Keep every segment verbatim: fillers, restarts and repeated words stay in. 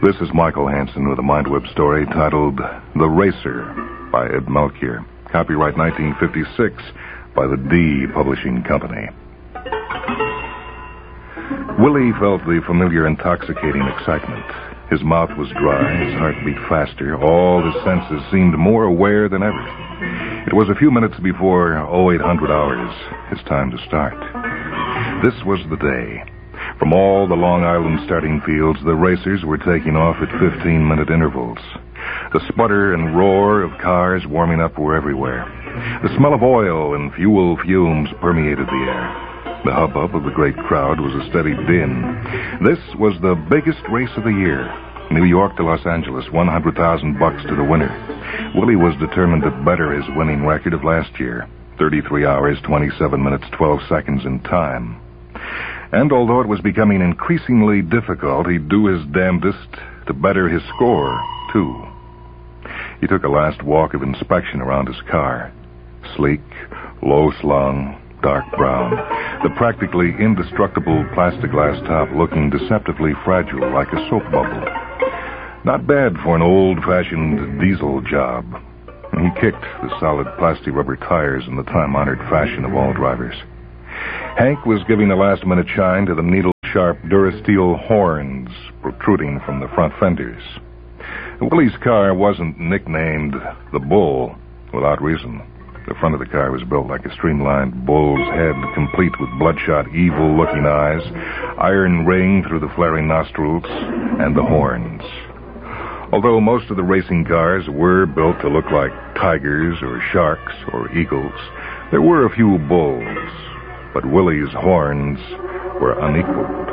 This is Michael Hansen with a Mindweb story titled The Racer by Ed Melchior. Copyright nineteen fifty-six by the D Publishing Company. Willie felt the familiar intoxicating excitement. His mouth was dry, his heart beat faster. All his senses seemed more aware than ever. It was a few minutes before oh eight hundred hours, his time to start. This was the day. From all the Long Island starting fields, the racers were taking off at fifteen-minute intervals. The sputter and roar of cars warming up were everywhere. The smell of oil and fuel fumes permeated the air. The hubbub of the great crowd was a steady din. This was the biggest race of the year. New York to Los Angeles, one hundred thousand bucks to the winner. Willie was determined to better his winning record of last year, thirty-three hours, twenty-seven minutes, twelve seconds in time. And although it was becoming increasingly difficult, he'd do his damnedest to better his score, too. He took a last walk of inspection around his car. Sleek, low-slung, dark brown, the practically indestructible plastic glass top looking deceptively fragile like a soap bubble. Not bad for an old-fashioned diesel job. He kicked the solid plastic rubber tires in the time-honored fashion of all drivers. Hank was giving a last-minute shine to the needle-sharp Durasteel horns protruding from the front fenders. Willie's car wasn't nicknamed the Bull without reason. The front of the car was built like a streamlined bull's head, complete with bloodshot, evil-looking eyes, iron ring through the flaring nostrils, and the horns. Although most of the racing cars were built to look like tigers or sharks or eagles, there were a few bulls. But Willie's horns were unequaled.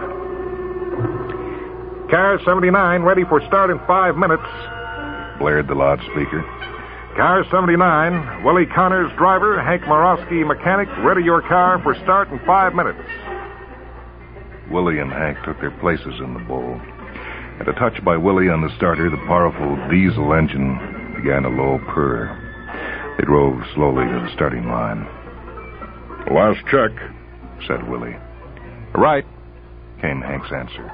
Car seventy-nine ready for start in five minutes, blared the loudspeaker. Car seventy-nine, Willie Connors driver, Hank Morosky mechanic, ready your car for start in five minutes. Willie and Hank took their places in the Bull. At a touch by Willie on the starter, the powerful diesel engine began a low purr. They drove slowly to the starting line. Last check, said Willie. Right, came Hank's answer.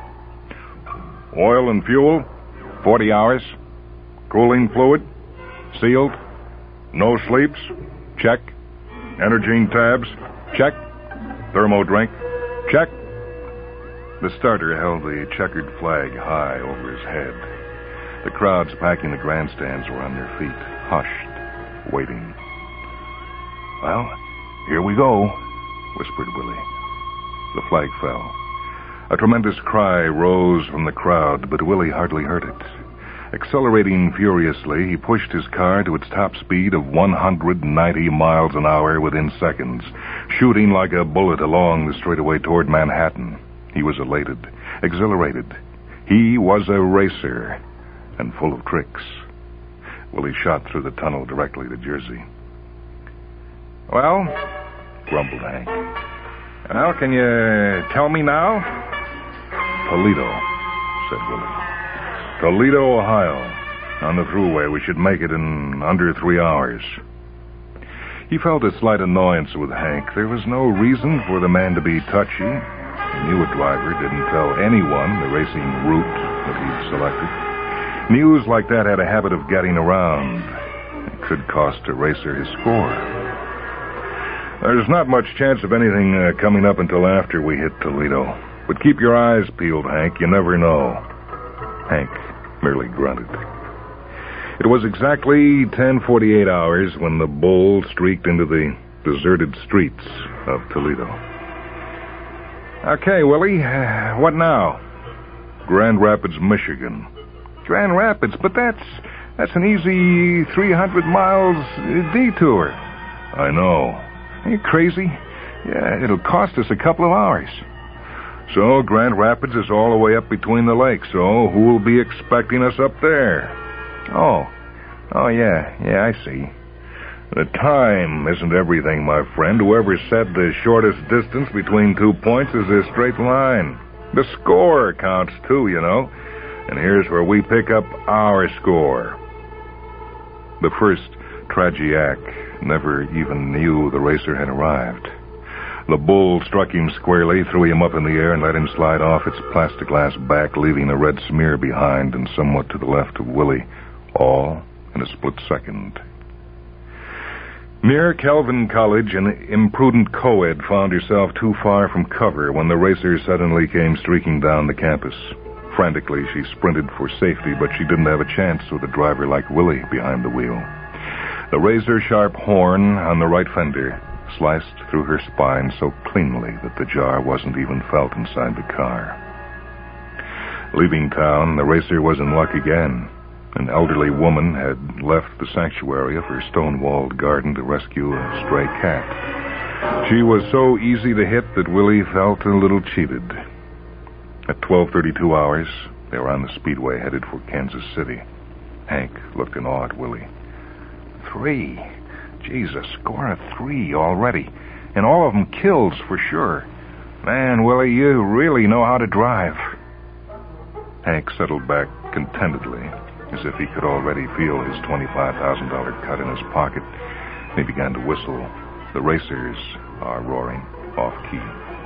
Oil and fuel, forty hours. Cooling fluid, sealed. No sleeps, check. Energine tabs, check. Thermo drink, check. The starter held the checkered flag high over his head. The crowds packing the grandstands were on their feet, hushed, waiting. Well, here we go, whispered Willie. The flag fell. A tremendous cry rose from the crowd, but Willie hardly heard it. Accelerating furiously, he pushed his car to its top speed of one hundred ninety miles an hour within seconds, shooting like a bullet along the straightaway toward Manhattan. He was elated, exhilarated. He was a racer, and full of tricks. Willie shot through the tunnel directly to Jersey. Well, grumbled Hank. Well, can you tell me now? Toledo, said Willie. Toledo, Ohio. On the thruway, we should make it in under three hours. He felt a slight annoyance with Hank. There was no reason for the man to be touchy. He knew a driver didn't tell anyone the racing route that he'd selected. News like that had a habit of getting around. It could cost a racer his score. There's not much chance of anything uh, coming up until after we hit Toledo. But keep your eyes peeled, Hank. You never know. Hank merely grunted. It was exactly ten forty-eight hours when the Bull streaked into the deserted streets of Toledo. Okay, Willie, uh, what now? Grand Rapids, Michigan. Grand Rapids, but that's that's an easy three hundred miles detour. I know. Are you crazy? Yeah, it'll cost us a couple of hours. So Grand Rapids is all the way up between the lakes, so who will be expecting us up there? Oh. Oh, yeah. Yeah, I see. The time isn't everything, my friend. Whoever said the shortest distance between two points is a straight line. The score counts, too, you know. And here's where we pick up our score. The first Tragiac never even knew the racer had arrived. The bull struck him squarely, threw him up in the air, and let him slide off its plexiglass back, leaving a red smear behind and somewhat to the left of Willie, all in a split second. Near Calvin College, an imprudent co-ed found herself too far from cover when the racer suddenly came streaking down the campus. Frantically, she sprinted for safety, but she didn't have a chance with a driver like Willie behind the wheel. The razor-sharp horn on the right fender sliced through her spine so cleanly that the jar wasn't even felt inside the car. Leaving town, the racer was in luck again. An elderly woman had left the sanctuary of her stone-walled garden to rescue a stray cat. She was so easy to hit that Willie felt a little cheated. At twelve thirty-two hours, they were on the speedway headed for Kansas City. Hank looked in awe at Willie. Three. Jesus, score of three already. And all of them kills for sure. Man, Willie, you really know how to drive. Hank settled back contentedly, as if he could already feel his twenty-five thousand dollars cut in his pocket. He began to whistle. The racers are roaring off-key.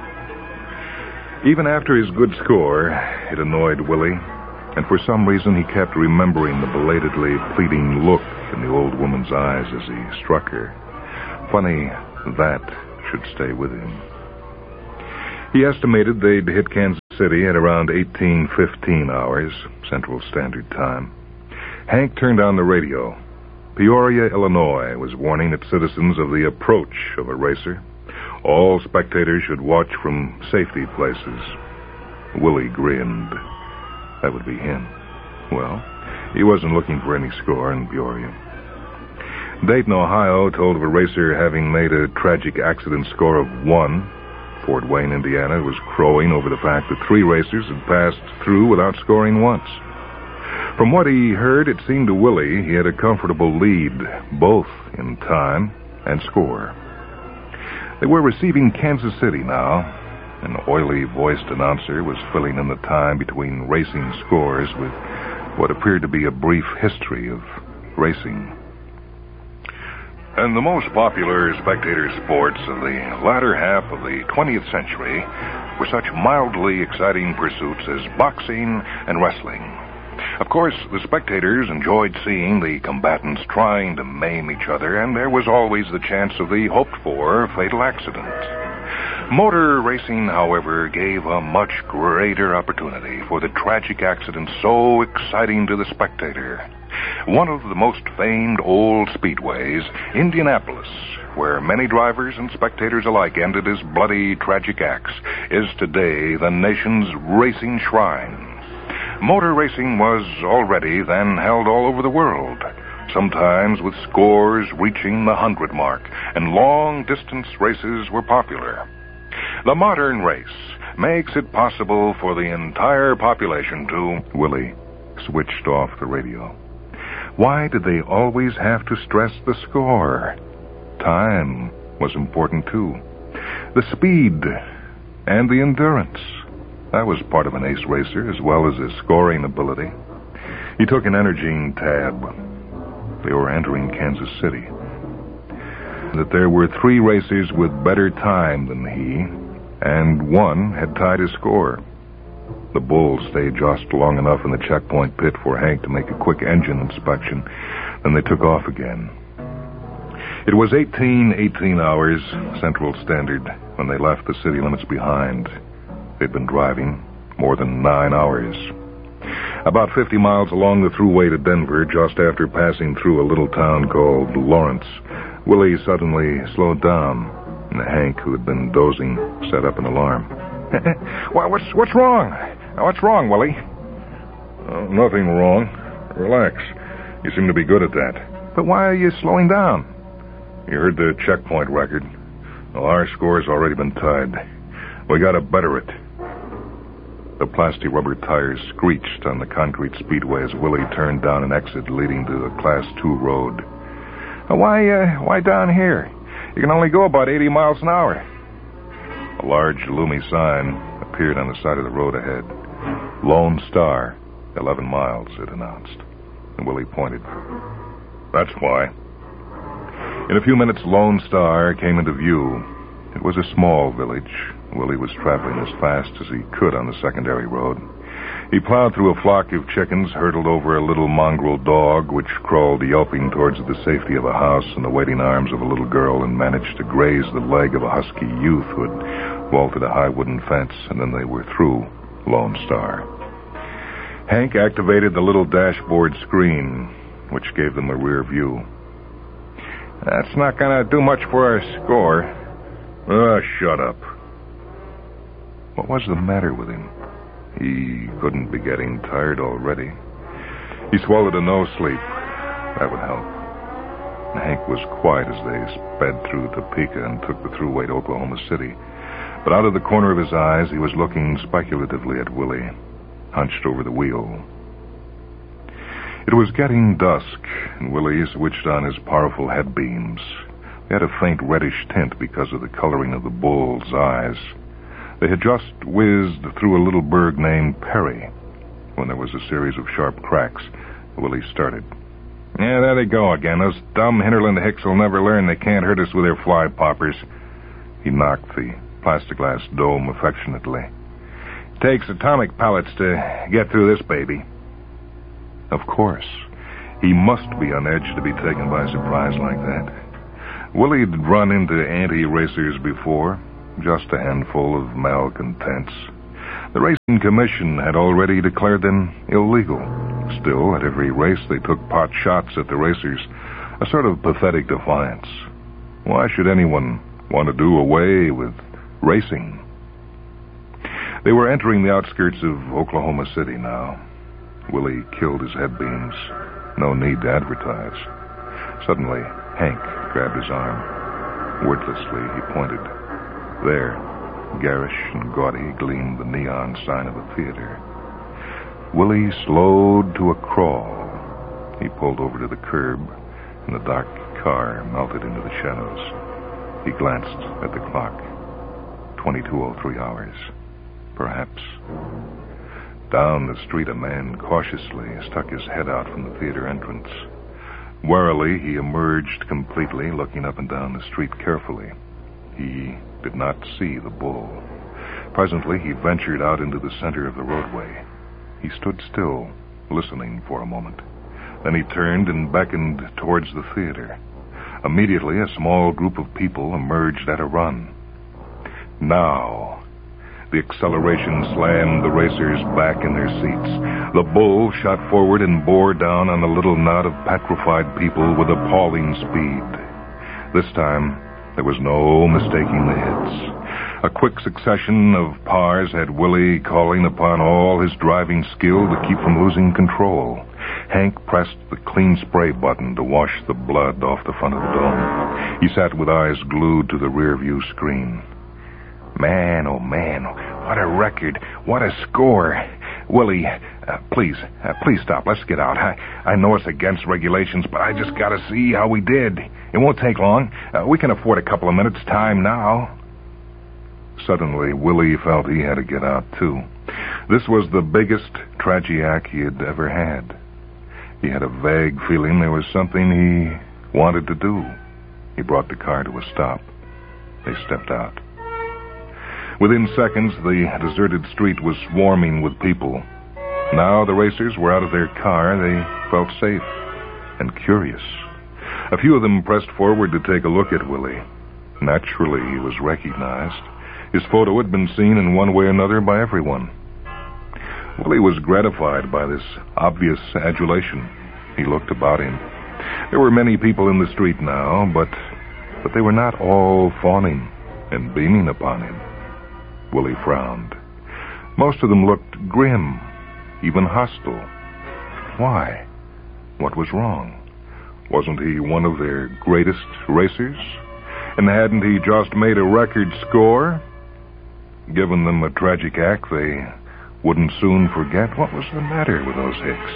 Even after his good score, it annoyed Willie, and for some reason he kept remembering the belatedly pleading look in the old woman's eyes as he struck her. Funny that should stay with him. He estimated they'd hit Kansas City at around eighteen fifteen hours, Central Standard Time. Hank turned on the radio. Peoria, Illinois was warning its citizens of the approach of a racer. All spectators should watch from safety places. Willie grinned. That would be him. Well, he wasn't looking for any score in Peoria. Dayton, Ohio told of a racer having made a tragic accident score of one. Fort Wayne, Indiana was crowing over the fact that three racers had passed through without scoring once. From what he heard, it seemed to Willie he had a comfortable lead, both in time and score. They were receiving Kansas City now. An oily-voiced announcer was filling in the time between racing scores with what appeared to be a brief history of racing. And the most popular spectator sports of the latter half of the twentieth century were such mildly exciting pursuits as boxing and wrestling. Of course, the spectators enjoyed seeing the combatants trying to maim each other, and there was always the chance of the hoped-for fatal accident. Motor racing, however, gave a much greater opportunity for the tragic accident so exciting to the spectator. One of the most famed old speedways, Indianapolis, where many drivers and spectators alike ended as bloody, tragic acts, is today the nation's racing shrine. Motor racing was already then held all over the world, sometimes with scores reaching the hundred mark, and long-distance races were popular. The modern race makes it possible for the entire population to... Willie switched off the radio. Why did they always have to stress the score? Time was important, too. The speed and the endurance. That was part of an ace racer, as well as his scoring ability. He took an Energine tab. They were entering Kansas City. That there were three racers with better time than he, and one had tied his score. The bull stayed just long enough in the checkpoint pit for Hank to make a quick engine inspection. Then they took off again. It was eighteen eighteen hours, Central Standard, when they left the city limits behind. They'd been driving more than nine hours. About fifty miles along the thruway to Denver, just after passing through a little town called Lawrence, Willie suddenly slowed down, and Hank, who had been dozing, set up an alarm. Well, what's what's wrong? What's wrong, Willie? Oh, nothing wrong. Relax. You seem to be good at that. But why are you slowing down? You heard the checkpoint record. Well, our score's already been tied. We gotta better it. The plastic rubber tires screeched on the concrete speedway as Willie turned down an exit leading to a Class two road. Why, uh, why down here? You can only go about eighty miles an hour. A large, loomy sign appeared on the side of the road ahead. Lone Star, eleven miles, it announced. And Willie pointed. That's why. In a few minutes, Lone Star came into view. It was a small village. Willie was traveling as fast as he could on the secondary road. He plowed through a flock of chickens, hurdled over a little mongrel dog, which crawled yelping towards the safety of a house in the waiting arms of a little girl, and managed to graze the leg of a husky youth who had vaulted a high wooden fence, and then they were through Lone Star. Hank activated the little dashboard screen, which gave them a rear view. That's not going to do much for our score. Ah, shut up. What was the matter with him? He couldn't be getting tired already. He swallowed a no-sleep. That would help. Hank was quiet as they sped through Topeka and took the thruway to Oklahoma City. But out of the corner of his eyes, he was looking speculatively at Willie, hunched over the wheel. It was getting dusk, and Willie switched on his powerful head beams. They had a faint reddish tint because of the coloring of the bull's eyes. They had just whizzed through a little burg named Perry when there was a series of sharp cracks. Willie started. Yeah, there they go again. Those dumb Hinterland Hicks will never learn they can't hurt us with their fly poppers. He knocked the plexiglass dome affectionately. Takes atomic pellets to get through this baby. Of course. He must be on edge to be taken by surprise like that. Willie had run into anti-racers before. Just a handful of malcontents. The Racing Commission had already declared them illegal. Still, at every race, they took pot shots at the racers, a sort of pathetic defiance. Why should anyone want to do away with racing? They were entering the outskirts of Oklahoma City now. Willie killed his head beams. No need to advertise. Suddenly, Hank grabbed his arm. Wordlessly, he pointed. There, garish and gaudy, gleamed the neon sign of a theater. Willie slowed to a crawl. He pulled over to the curb, and the dark car melted into the shadows. He glanced at the clock. twenty-two oh three hours. Perhaps. Down the street, a man cautiously stuck his head out from the theater entrance. Warily, he emerged completely, looking up and down the street carefully. He did not see the bull. Presently, he ventured out into the center of the roadway. He stood still, listening for a moment. Then he turned and beckoned towards the theater. Immediately, a small group of people emerged at a run. Now, the acceleration slammed the racers back in their seats. The bull shot forward and bore down on a little knot of petrified people with appalling speed. This time, there was no mistaking the hits. A quick succession of pars had Willie calling upon all his driving skill to keep from losing control. Hank pressed the clean spray button to wash the blood off the front of the dome. He sat with eyes glued to the rear-view screen. Man, oh man, what a record, what a score. Willie, uh, please, uh, please stop. Let's get out. I, I know it's against regulations, but I just got to see how we did. It won't take long. Uh, we can afford a couple of minutes' time now. Suddenly, Willie felt he had to get out, too. This was the biggest tragiac he had ever had. He had a vague feeling there was something he wanted to do. He brought the car to a stop. They stepped out. Within seconds, the deserted street was swarming with people. Now the racers were out of their car. They felt safe and curious. A few of them pressed forward to take a look at Willie. Naturally, he was recognized. His photo had been seen in one way or another by everyone. Willie was gratified by this obvious adulation. He looked about him. There were many people in the street now, but, but they were not all fawning and beaming upon him. Willie frowned. Most of them looked grim, even hostile. Why? What was wrong? Wasn't he one of their greatest racers? And hadn't he just made a record score? Given them a tragic act they wouldn't soon forget. What was the matter with those Hicks?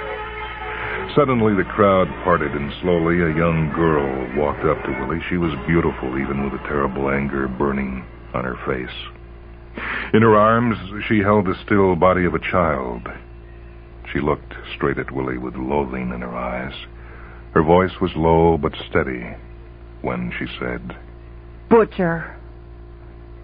Suddenly the crowd parted, and slowly a young girl walked up to Willie. She was beautiful, even with a terrible anger burning on her face. In her arms, she held the still body of a child. She looked straight at Willie with loathing in her eyes. Her voice was low but steady when she said, Butcher.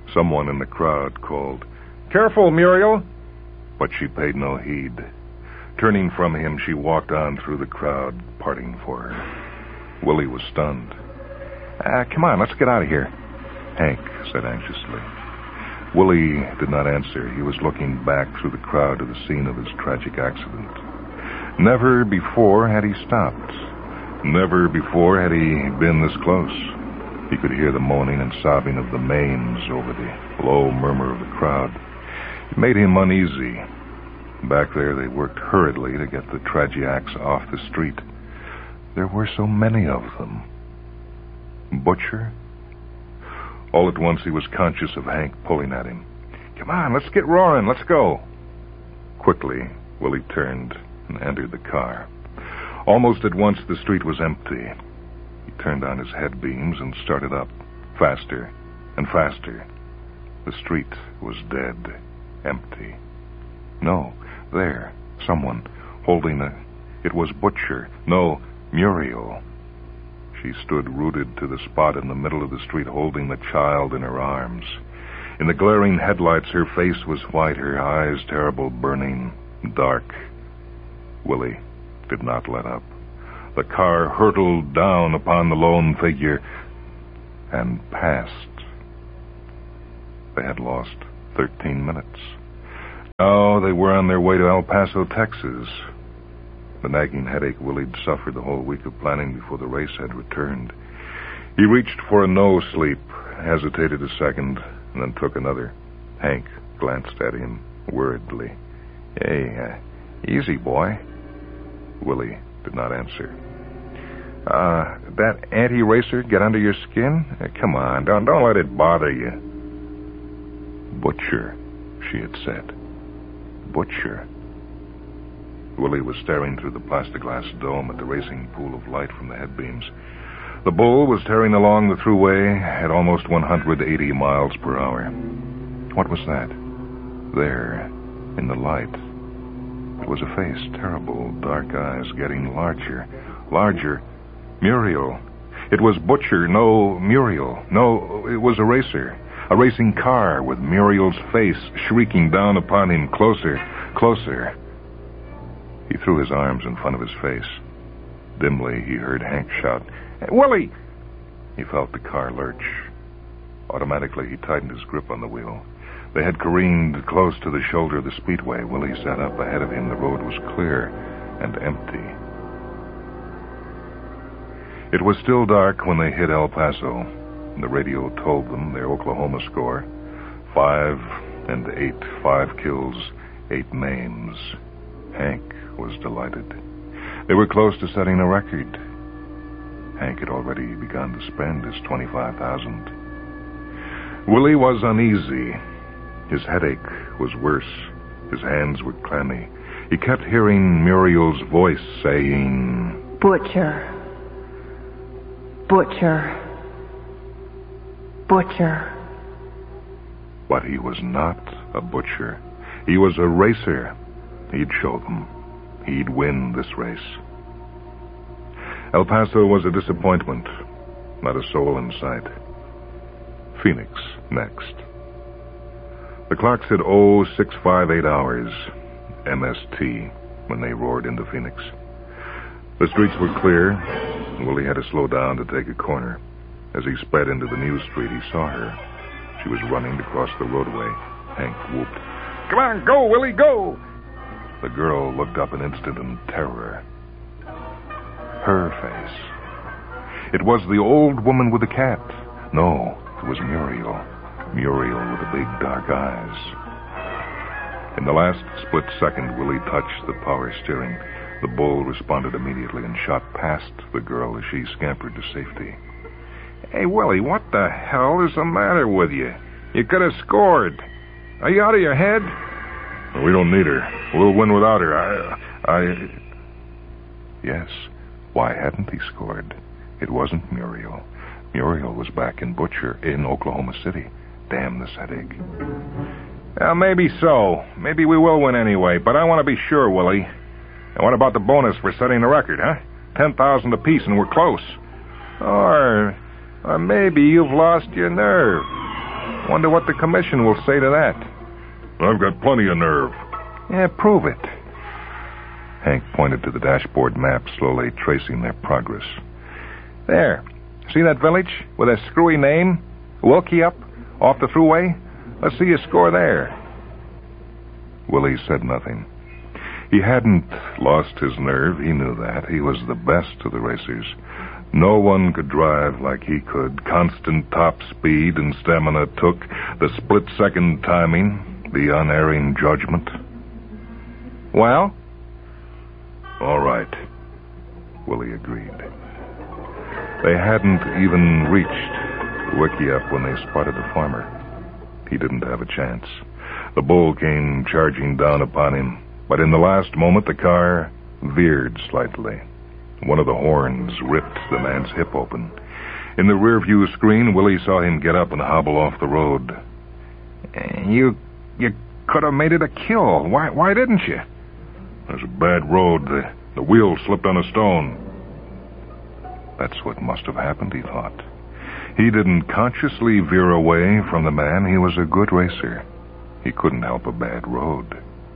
Someone in the crowd called, "Careful, Muriel." but she paid no heed. Turning from him, she walked on through the crowd, parting for her. Willie was stunned. Uh, come on, let's get out of here. Hank said anxiously. Willie did not answer. He was looking back through the crowd to the scene of his tragic accident. Never before had he stopped. Never before had he been this close. He could hear the moaning and sobbing of the Mains over the low murmur of the crowd. It made him uneasy. Back there, they worked hurriedly to get the Tragiacs off the street. There were so many of them. Butcher? All at once, he was conscious of Hank pulling at him. Come on, let's get roaring. Let's go. Quickly, Willie turned and entered the car. Almost at once, the street was empty. He turned on his head beams and started up, faster and faster. The street was dead, empty. No, there, someone holding a... It was Butcher. No, Muriel. She stood rooted to the spot in the middle of the street, holding the child in her arms. In the glaring headlights, her face was white, her eyes terrible, burning, dark. Willie did not let up. The car hurtled down upon the lone figure and passed. They had lost thirteen minutes. Now they were on their way to El Paso, Texas. The nagging headache Willie'd suffered the whole week of planning before the race had returned. He reached for a no-sleep, hesitated a second, and then took another. Hank glanced at him worriedly. Hey, uh, easy, boy. Willie did not answer. Uh, that anti-racer get under your skin? Uh, come on, don't, don't let it bother you. Butcher, she had said. Butcher. Willie was staring through the plexiglass dome at the racing pool of light from the headbeams. The bull was tearing along the thruway at almost one hundred eighty miles per hour. What was that? There, in the light. It was a face, terrible, dark eyes getting larger, larger. Muriel. It was Butcher, no Muriel. No, it was a racer. A racing car with Muriel's face shrieking down upon him, closer, closer. He threw his arms in front of his face. Dimly, he heard Hank shout, "Willie!" He felt the car lurch. Automatically, he tightened his grip on the wheel. They had careened close to the shoulder of the speedway. Willie sat up. Ahead of him, the road was clear and empty. It was still dark when they hit El Paso. The radio told them their Oklahoma score. Five and eight. Five kills, eight maims. Hank was delighted. They were close to setting a record. Hank had already begun to spend his twenty-five thousand dollars. Willie was uneasy. His headache was worse. His hands were clammy. He kept hearing Muriel's voice saying, Butcher. Butcher. Butcher. But he was not a butcher. He was a racer. He'd show them. He'd win this race. El Paso was a disappointment. Not a soul in sight. Phoenix next. The clock said oh six fifty-eight hours, M S T, when they roared into Phoenix. The streets were clear, and Willie had to slow down to take a corner. As he sped into the new street, he saw her. She was running to cross the roadway. Hank whooped, "Come on, go, Willie, go!" The girl looked up an instant in terror. Her face. It was the old woman with the cat. No, it was Muriel. Muriel with the big dark eyes. In the last split second, Willie touched the power steering. The bull responded immediately and shot past the girl as she scampered to safety. Hey, Willie, what the hell is the matter with you? You could have scored. Are you out of your head? We don't need her. We'll win without her. I... I... Yes. Why hadn't he scored? It wasn't Muriel. Muriel was back in Butcher, in Oklahoma City. Damn this headache. Well, maybe so. Maybe we will win anyway, but I want to be sure, Willie. And what about the bonus for setting the record, huh? Ten thousand apiece and we're close. Or... or maybe you've lost your nerve. Wonder what the commission will say to that. I've got plenty of nerve. Yeah, prove it. Hank pointed to the dashboard map, slowly tracing their progress. There. See that village with a screwy name? Wilkie up, off the thruway? Let's see your score there. Willie said nothing. He hadn't lost his nerve, he knew that. He was the best of the racers. No one could drive like he could. Constant top speed and stamina took, the split-second timing, the unerring judgment. Well? All right, Willie agreed. They hadn't even reached Wickiup when they spotted the farmer. He didn't have a chance. The bull came charging down upon him, but in the last moment the car veered slightly. One of the horns ripped the man's hip open. In the rearview screen, Willie saw him get up and hobble off the road. You you could have made it a kill. Why why didn't you? There's a bad road. The, the wheel slipped on a stone. That's what must have happened, he thought. He didn't consciously veer away from the man. He was a good racer. He couldn't help a bad road.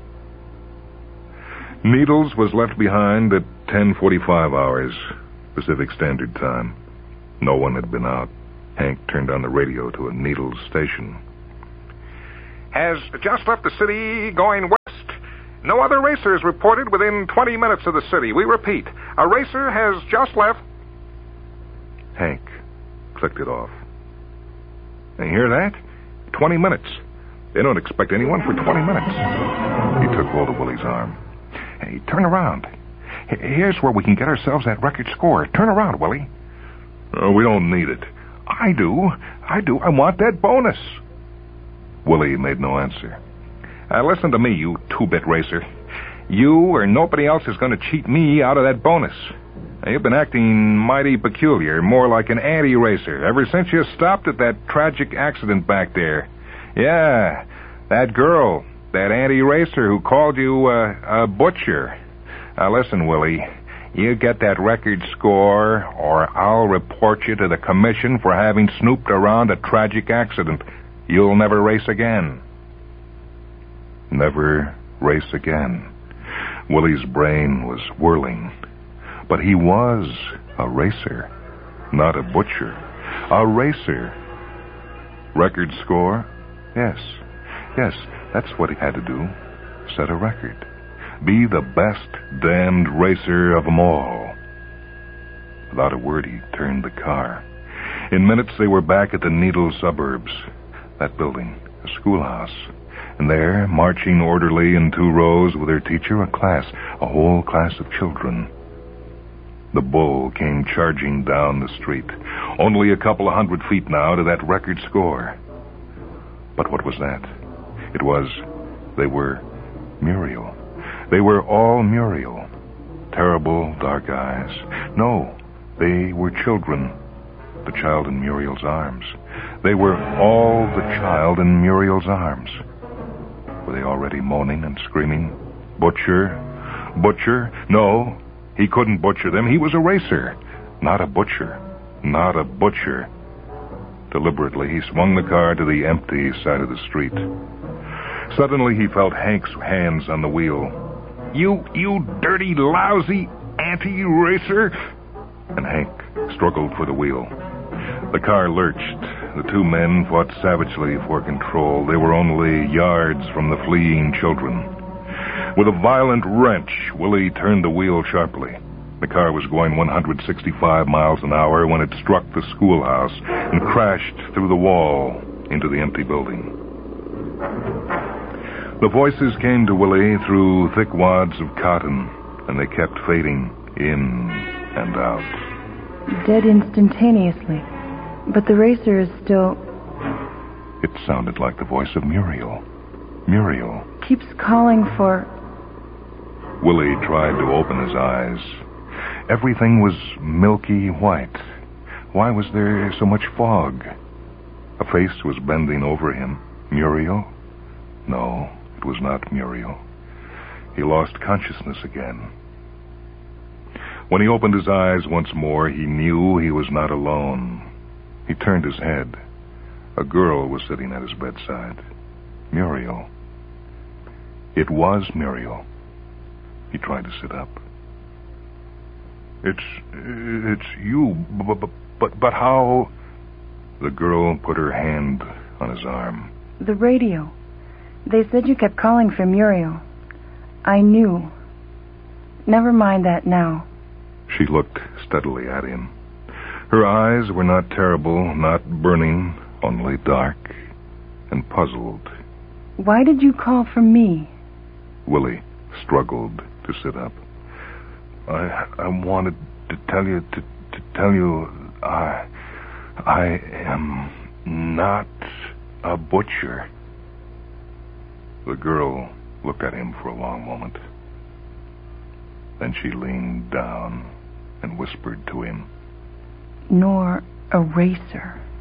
Needles was left behind at ten forty-five hours, Pacific Standard Time. No one had been out. Hank turned on the radio to a Needles station. Has just left the city going west. No other racers reported within twenty minutes of the city. We repeat, a racer has just left... Hank clicked it off. You hear that? Twenty minutes. They don't expect anyone for twenty minutes. He took hold of Willie's arm. Hey, turn around. Here's where we can get ourselves that record score. Turn around, Willie. Oh, we don't need it. I do. I do. I want that bonus. Willie made no answer. Uh, listen to me, you two-bit racer. You or nobody else is going to cheat me out of that bonus. Now, you've been acting mighty peculiar, more like an anti-racer, ever since you stopped at that tragic accident back there. Yeah, that girl, that anti-racer who called you uh, a butcher. Now, listen, Willie, you get that record score, or I'll report you to the commission for having snooped around a tragic accident. You'll never race again. Never race again. Willie's brain was whirling. But he was a racer, not a butcher. A racer. Record score? Yes. Yes, that's what he had to do. Set a record. Be the best damned racer of them all. Without a word, he turned the car. In minutes, they were back at the Needles suburbs. That building, a schoolhouse. And there, marching orderly in two rows with their teacher, a class, a whole class of children. The bull came charging down the street. Only a couple of hundred feet now to that record score. But what was that? It was, they were Muriel. They were all Muriel. Terrible dark eyes. No, they were children. The child in Muriel's arms. They were all the child in Muriel's arms. Were they already moaning and screaming? Butcher? Butcher? No, he couldn't butcher them. He was a racer. Not a butcher. Not a butcher. Deliberately, he swung the car to the empty side of the street. Suddenly, he felt Hank's hands on the wheel. You, you dirty, lousy anti-racer! And Hank struggled for the wheel. The car lurched. The two men fought savagely for control. They were only yards from the fleeing children. With a violent wrench, Willie turned the wheel sharply. The car was going one hundred sixty-five miles an hour when it struck the schoolhouse and crashed through the wall into the empty building. The voices came to Willie through thick wads of cotton, and they kept fading in and out. Dead instantaneously. But the racer is still... It sounded like the voice of Muriel. Muriel. Keeps calling for... Willie tried to open his eyes. Everything was milky white. Why was there so much fog? A face was bending over him. Muriel? No, it was not Muriel. He lost consciousness again. When he opened his eyes once more, he knew he was not alone. He turned his head. A girl was sitting at his bedside. Muriel. It was Muriel. He tried to sit up. It's... it's you, but, but, but how... The girl put her hand on his arm. The radio. They said you kept calling for Muriel. I knew. Never mind that now. She looked steadily at him. Her eyes were not terrible, not burning, only dark and puzzled. Why did you call for me? Willie struggled to sit up. I I wanted to tell you, to, to tell you, I, I am not a butcher. The girl looked at him for a long moment. Then she leaned down and whispered to him. Nor a racer.